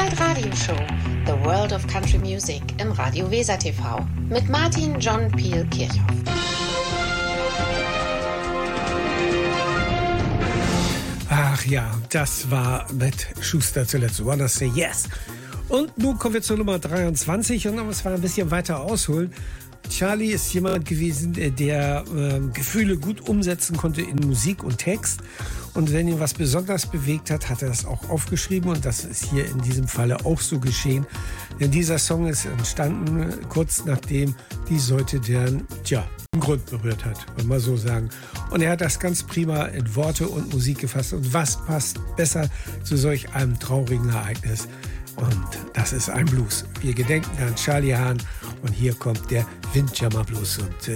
Radioshow The World of Country Music im Radio Weser TV mit Martin John Peel Kirchhoff. Ach ja, das war mit Schuster zuletzt. Wanna Say Yes. Und nun kommen wir zur Nummer 23 und es war ein bisschen weiter ausholen. Charlie ist jemand gewesen, der Gefühle gut umsetzen konnte in Musik und Text. Und wenn ihn was besonders bewegt hat, hat er das auch aufgeschrieben. Und das ist hier in diesem Falle auch so geschehen. Denn dieser Song ist entstanden kurz nachdem die Säute deren Grund berührt hat, wenn man so sagen. Und er hat das ganz prima in Worte und Musik gefasst. Und was passt besser zu solch einem traurigen Ereignis? Und das ist ein Blues. Wir gedenken an Charlie Hahn und hier kommt der Windjammer Blues. Und